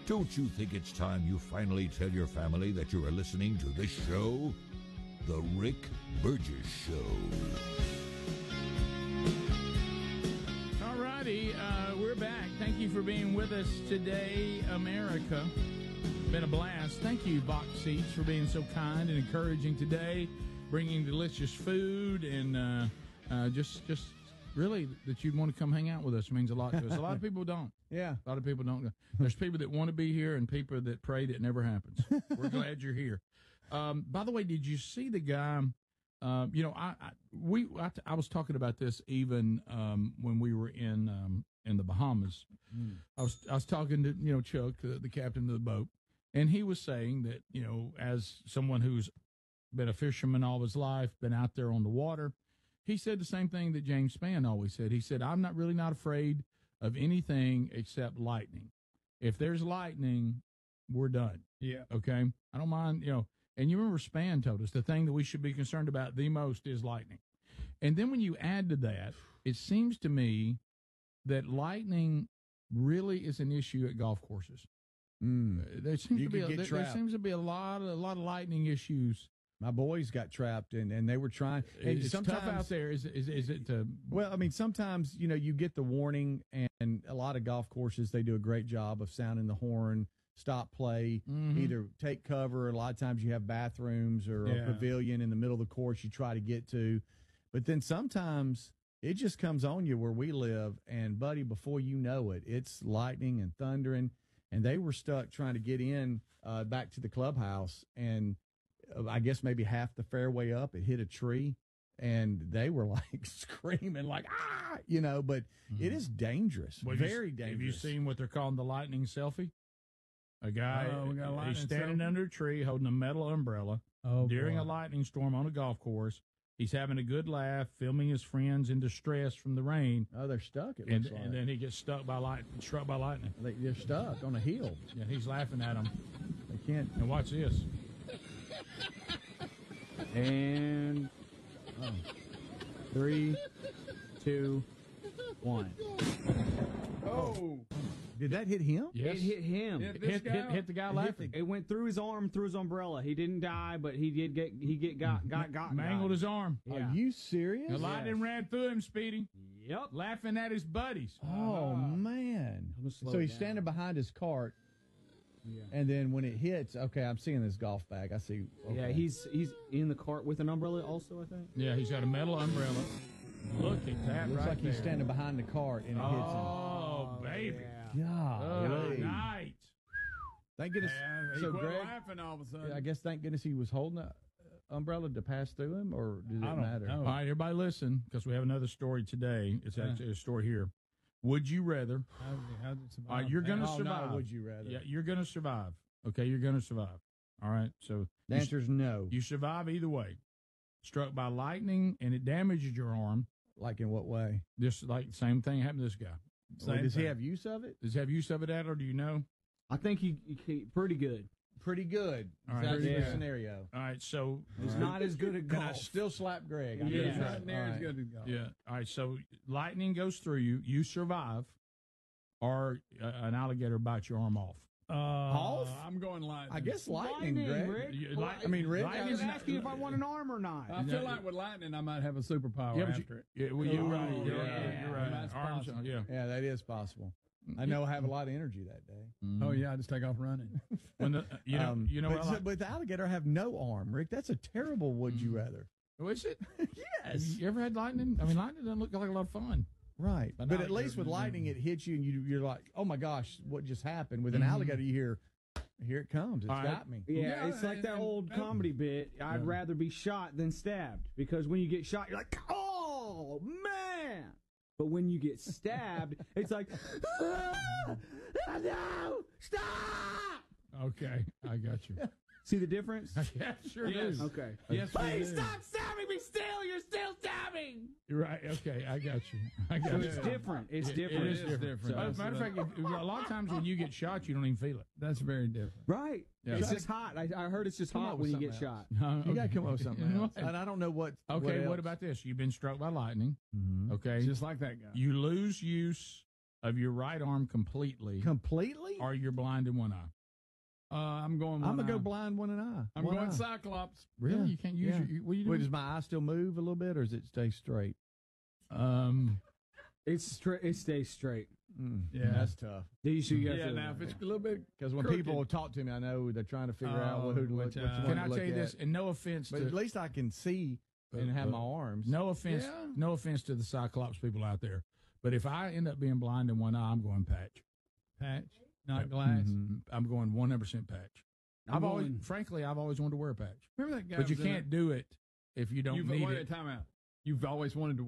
Don't you think it's time you finally tell your family that you are listening to this show? The Rick Burgess Show. All righty, we're back. Thank you for being with us today, America. Been a blast. Thank you, Box Seats, for being so kind and encouraging today, bringing delicious food and just really that you'd want to come hang out with us means a lot to us. A lot of people don't. Yeah. A lot of people don't. There's people that want to be here and people that pray that never happens. We're glad you're here. By the way, did you see the guy? I was talking about this even when we were in the Bahamas. I was talking to Chuck, the captain of the boat, and he was saying that as someone who's been a fisherman all his life, been out there on the water, he said the same thing that James Spann always said. He said, "I'm not afraid of anything except lightning. If there's lightning, we're done." Yeah. Okay. I don't mind, and you remember Spann told us the thing that we should be concerned about the most is lightning. And then when you add to that, it seems to me that lightning really is an issue at golf courses. There seems to be a lot of lightning issues. My boys got trapped, and they were trying. And It's tough out there. Is it? Well, I mean, sometimes you get the warning, and a lot of golf courses they do a great job of sounding the horn, stop play, either take cover. A lot of times you have bathrooms or a pavilion in the middle of the course you try to get to, but then sometimes it just comes on you where we live, and buddy, before you know it, it's lightning and thundering, and they were stuck trying to get in back to the clubhouse, and I guess maybe half the fairway up, it hit a tree, and they were like screaming like, but it is dangerous, very dangerous. Have you seen what they're calling the lightning selfie? A guy, he's standing under a tree holding a metal umbrella during a lightning storm on a golf course. He's having a good laugh, filming his friends in distress from the rain. Oh, they're stuck, it looks like. And then he gets struck by lightning. They're stuck on a hill. Yeah, he's laughing at them. They can't. And watch this. And 3, 2, 1. Oh. Did that hit him? Yes. It hit him. Hit the guy laughing. It went through his arm, through his umbrella. He didn't die, but he got mangled his arm. Yeah. Are you serious? The lightning ran through him, Speedy. Yep. Laughing at his buddies. Oh, man. So he's standing behind his cart. Yeah. And then when it hits, okay, I'm seeing this golf bag. I see. Okay. Yeah, he's in the cart with an umbrella also, I think. Yeah, he's got a metal umbrella. Look at that. Looks right like there. he's standing behind the cart and it hits him. Oh, baby. Yeah. Night. Thank goodness. He so quit Greg, laughing all of a sudden. I guess thank goodness he was holding an umbrella to pass through him, or does it matter? All right, everybody listen, because we have another story today. It's actually a story here. Would you rather? How did it survive? You're going to survive. No, would you rather? Yeah, you're going to survive. Okay, you're going to survive. All right, so the answer is no. You survive either way. Struck by lightning and it damages your arm. Like in what way? Just like the same thing happened to this guy. Does he have use of it? Does he have use of it, Adler? Do you know? I think he pretty good. Pretty good. All right. That's the scenario. All right, so he's not as good at golf. I still slap Greg. Yeah, not near as good at golf. Yeah. All right, so lightning goes through you. You survive, or an alligator bites your arm off. Off? I'm going lightning. I guess lightning, Greg. Rick. Rick. I was asking if I want an arm or not. I feel like with lightning, I might have a superpower after it. Yeah, well, you're right. You're right. That's Arms, possible. Yeah, that is possible. I know I have a lot of energy that day. Oh yeah, I just take off running. But the alligator have no arm, Rick. That's a terrible would you rather. Is it? Yes. You ever had lightning? I mean, lightning doesn't look like a lot of fun. Right. But at least with lightning, it hits you and you're like, oh my gosh, what just happened? With an alligator, you hear, here it comes. It's got me. Yeah, it's like that old comedy bit. I'd rather be shot than stabbed, because when you get shot, you're like, oh man. But when you get stabbed, it's like, no, stop. Okay, I got you. See the difference? Yeah, sure do. Okay. Yes, please stop stabbing me still. You're still stabbing. You're right. Okay, I got you. So it's different. It's different. It is different. So, matter of fact, a lot of times when you get shot, you don't even feel it. That's very different. Right. Yeah. It's just hot. I heard it's just Come hot up when with you get something shot. No, You got to come up with something else. What? And I don't know what. Okay, what about this? You've been struck by lightning. Mm-hmm. Okay. Just like that guy. You lose use of your right arm completely, Completely? or you're blind in one eye. I'm going. I'm gonna go blind one eye. I'm One going eye. Cyclops. Really? You can't use your. What are you doing? Wait, does my eye still move a little bit, or does it stay straight? It's straight. It stays straight. Yeah. That's tough. Yeah. Now if it's a little bit, Because when crooked. people talk to me, I know they're trying to figure out who to look. which, Which one Can to I look tell you at. this? And no offense But to at least I can see and have my arms. no offense, Yeah. no offense to the Cyclops people out there, but if I end up being blind in one eye, I'm going patch. patch, not glass. I'm going 100% patch. I've always wanted to wear a patch, Remember that guy? but you was in can't do it if you don't You've need wait it. a time out. You've always wanted to